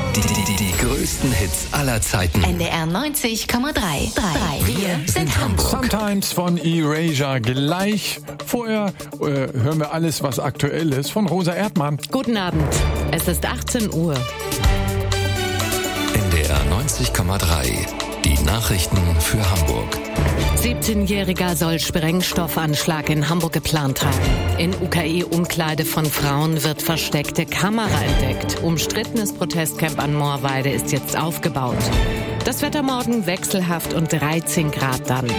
Die größten Hits aller Zeiten. NDR 90,3. Wir sind Hamburg. Sometimes von Erasure gleich. Vorher hören wir alles, was aktuell ist, von Rosa Erdmann. Guten Abend. Es ist 18 Uhr. NDR 90,3. Die Nachrichten für Hamburg. 17-Jähriger soll Sprengstoffanschlag in Hamburg geplant haben. In UKE-Umkleide von Frauen wird versteckte Kamera entdeckt. Umstrittenes Protestcamp an Moorweide ist jetzt aufgebaut. Das Wetter morgen wechselhaft und 13 Grad dann.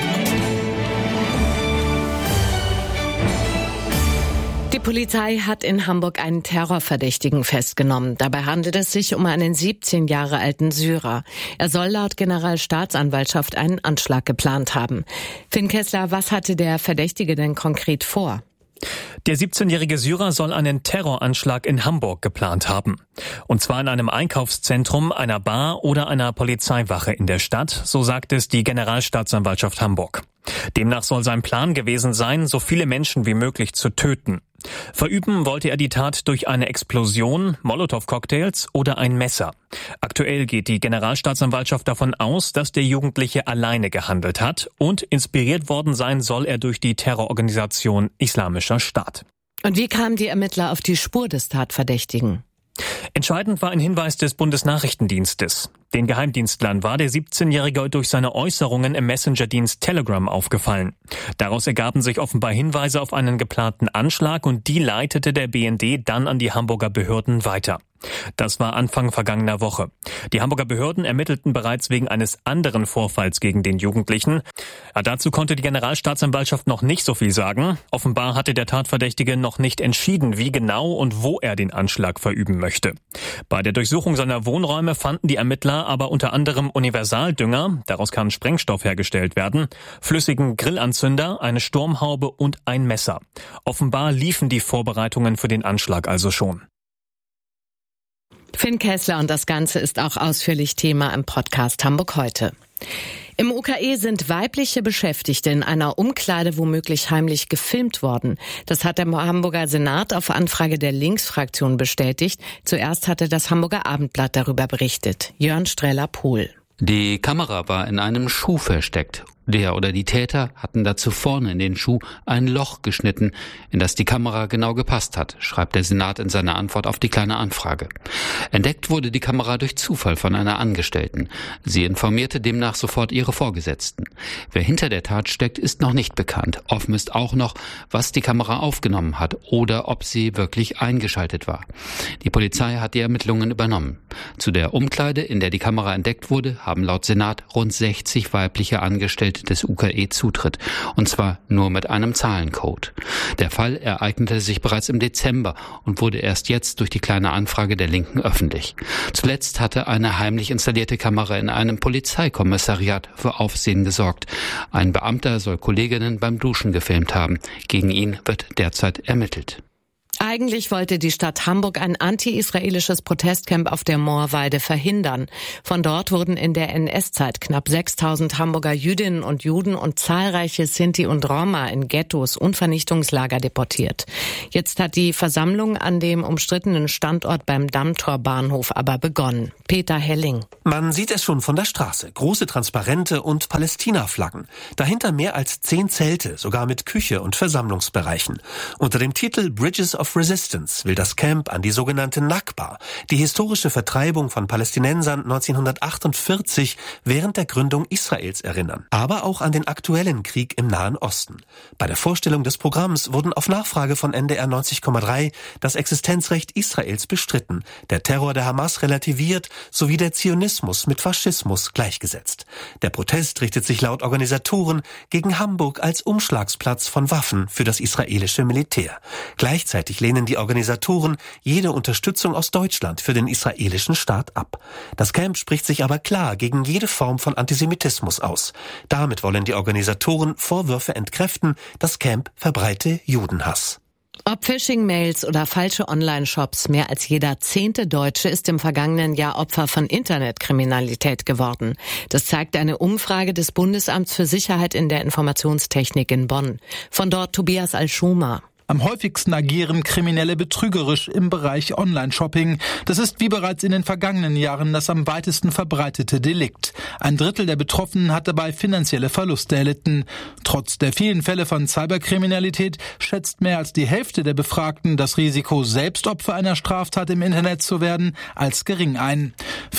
Die Polizei hat in Hamburg einen Terrorverdächtigen festgenommen. Dabei handelt es sich um einen 17 Jahre alten Syrer. Er soll laut Generalstaatsanwaltschaft einen Anschlag geplant haben. Finn Kessler, was hatte der Verdächtige denn konkret vor? Der 17-jährige Syrer soll einen Terroranschlag in Hamburg geplant haben. Und zwar in einem Einkaufszentrum, einer Bar oder einer Polizeiwache in der Stadt, so sagt es die Generalstaatsanwaltschaft Hamburg. Demnach soll sein Plan gewesen sein, so viele Menschen wie möglich zu töten. Verüben wollte er die Tat durch eine Explosion, Molotow-Cocktails oder ein Messer. Aktuell geht die Generalstaatsanwaltschaft davon aus, dass der Jugendliche alleine gehandelt hat und inspiriert worden sein soll er durch die Terrororganisation Islamischer Staat. Und wie kamen die Ermittler auf die Spur des Tatverdächtigen? Entscheidend war ein Hinweis des Bundesnachrichtendienstes. Den Geheimdienstlern war der 17-Jährige durch seine Äußerungen im Messenger-Dienst Telegram aufgefallen. Daraus ergaben sich offenbar Hinweise auf einen geplanten Anschlag und die leitete der BND dann an die Hamburger Behörden weiter. Das war Anfang vergangener Woche. Die Hamburger Behörden ermittelten bereits wegen eines anderen Vorfalls gegen den Jugendlichen. Dazu konnte die Generalstaatsanwaltschaft noch nicht so viel sagen. Offenbar hatte der Tatverdächtige noch nicht entschieden, wie genau und wo er den Anschlag verüben möchte. Bei der Durchsuchung seiner Wohnräume fanden die Ermittler aber unter anderem Universaldünger, daraus kann Sprengstoff hergestellt werden, flüssigen Grillanzünder, eine Sturmhaube und ein Messer. Offenbar liefen die Vorbereitungen für den Anschlag also schon. Finn Kessler, und das Ganze ist auch ausführlich Thema im Podcast Hamburg heute. Im UKE sind weibliche Beschäftigte in einer Umkleide womöglich heimlich gefilmt worden. Das hat der Hamburger Senat auf Anfrage der Linksfraktion bestätigt. Zuerst hatte das Hamburger Abendblatt darüber berichtet. Jörn Streller-Pohl. Die Kamera war in einem Schuh versteckt. Der oder die Täter hatten dazu vorne in den Schuh ein Loch geschnitten, in das die Kamera genau gepasst hat, schreibt der Senat in seiner Antwort auf die Kleine Anfrage. Entdeckt wurde die Kamera durch Zufall von einer Angestellten. Sie informierte demnach sofort ihre Vorgesetzten. Wer hinter der Tat steckt, ist noch nicht bekannt. Offen ist auch noch, was die Kamera aufgenommen hat oder ob sie wirklich eingeschaltet war. Die Polizei hat die Ermittlungen übernommen. Zu der Umkleide, in der die Kamera entdeckt wurde, haben laut Senat rund 60 weibliche Angestellte des UKE Zutritt, und zwar nur mit einem Zahlencode. Der Fall ereignete sich bereits im Dezember und wurde erst jetzt durch die Kleine Anfrage der Linken öffentlich. Zuletzt hatte eine heimlich installierte Kamera in einem Polizeikommissariat für Aufsehen gesorgt. Ein Beamter soll Kolleginnen beim Duschen gefilmt haben. Gegen ihn wird derzeit ermittelt. Eigentlich wollte die Stadt Hamburg ein anti-israelisches Protestcamp auf der Moorweide verhindern. Von dort wurden in der NS-Zeit knapp 6.000 Hamburger Jüdinnen und Juden und zahlreiche Sinti und Roma in Ghettos und Vernichtungslager deportiert. Jetzt hat die Versammlung an dem umstrittenen Standort beim Dammtorbahnhof aber begonnen. Peter Helling. Man sieht es schon von der Straße. Große Transparente und Palästina-Flaggen. Dahinter mehr als 10 Zelte, sogar mit Küche und Versammlungsbereichen. Unter dem Titel Bridges of Resistance will das Camp an die sogenannte Nakba, die historische Vertreibung von Palästinensern 1948 während der Gründung Israels erinnern, aber auch an den aktuellen Krieg im Nahen Osten. Bei der Vorstellung des Programms wurden auf Nachfrage von NDR 90,3 das Existenzrecht Israels bestritten, der Terror der Hamas relativiert sowie der Zionismus mit Faschismus gleichgesetzt. Der Protest richtet sich laut Organisatoren gegen Hamburg als Umschlagsplatz von Waffen für das israelische Militär. Gleichzeitig lehnen die Organisatoren jede Unterstützung aus Deutschland für den israelischen Staat ab. Das Camp spricht sich aber klar gegen jede Form von Antisemitismus aus. Damit wollen die Organisatoren Vorwürfe entkräften, das Camp verbreite Judenhass. Ob Phishing-Mails oder falsche Online-Shops, mehr als jeder 10. Deutsche ist im vergangenen Jahr Opfer von Internetkriminalität geworden. Das zeigt eine Umfrage des Bundesamts für Sicherheit in der Informationstechnik in Bonn. Von dort Tobias Al-Schuma. Am häufigsten agieren Kriminelle betrügerisch im Bereich Online-Shopping. Das ist wie bereits in den vergangenen Jahren das am weitesten verbreitete Delikt. 1/3 der Betroffenen hat dabei finanzielle Verluste erlitten. Trotz der vielen Fälle von Cyberkriminalität schätzt mehr als die Hälfte der Befragten das Risiko, selbst Opfer einer Straftat im Internet zu werden, als gering ein.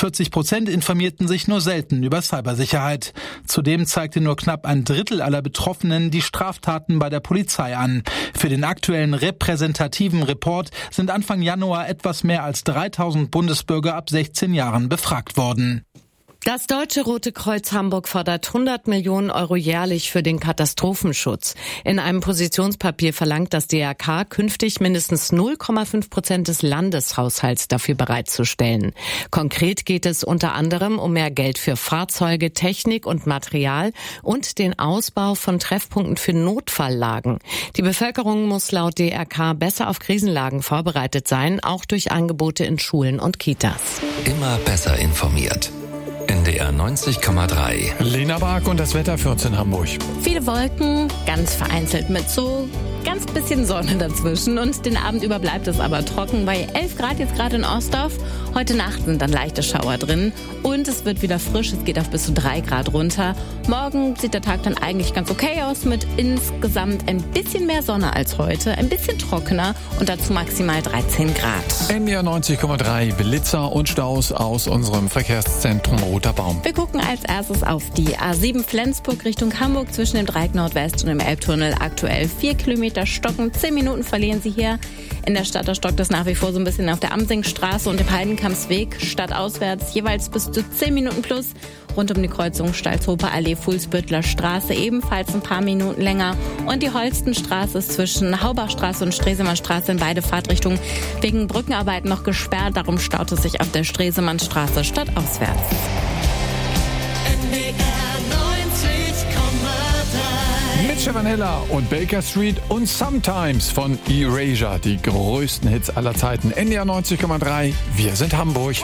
40% informierten sich nur selten über Cybersicherheit. Zudem zeigte nur knapp 1/3 aller Betroffenen die Straftaten bei der Polizei an. Für den aktuellen repräsentativen Report sind Anfang Januar etwas mehr als 3000 Bundesbürger ab 16 Jahren befragt worden. Das Deutsche Rote Kreuz Hamburg fordert 100 Millionen Euro jährlich für den Katastrophenschutz. In einem Positionspapier verlangt das DRK, künftig mindestens 0,5% des Landeshaushalts dafür bereitzustellen. Konkret geht es unter anderem um mehr Geld für Fahrzeuge, Technik und Material und den Ausbau von Treffpunkten für Notfalllagen. Die Bevölkerung muss laut DRK besser auf Krisenlagen vorbereitet sein, auch durch Angebote in Schulen und Kitas. Immer besser informiert. NDR 90,3. Lena Bark und das Wetter für uns in Hamburg. Viele Wolken, ganz vereinzelt mit so ganz bisschen Sonne dazwischen. Und den Abend über bleibt es aber trocken. Bei 11 Grad jetzt gerade in Ostdorf. Heute Nacht sind dann leichte Schauer drin. Und es wird wieder frisch. Es geht auf bis zu 3 Grad runter. Morgen sieht der Tag dann eigentlich ganz okay aus. Mit insgesamt ein bisschen mehr Sonne als heute. Ein bisschen trockener. Und dazu maximal 13 Grad. NDR 90,3. Blitzer und Staus aus unserem Verkehrszentrum Roter Baum. Wir gucken als erstes auf die A7 Flensburg Richtung Hamburg zwischen dem Dreieck Nordwest und dem Elbtunnel. Aktuell 4 Kilometer stocken. 10 Minuten verlieren Sie hier. In der Stadt stockt es nach wie vor so ein bisschen auf der Amsingstraße und dem Heidenkampsweg. Stadtauswärts jeweils bis zu 10 Minuten plus. Rund um die Kreuzung Stalzhofer Allee, Fuhlsbüttler Straße ebenfalls ein paar Minuten länger. Und die Holstenstraße ist zwischen Haubachstraße und Stresemannstraße in beide Fahrtrichtungen wegen Brückenarbeiten noch gesperrt. Darum staut es sich auf der Stresemannstraße stadtauswärts. Mit Vanilla und Baker Street und Sometimes von Erasure, die größten Hits aller Zeiten. NDR 90,3, wir sind Hamburg.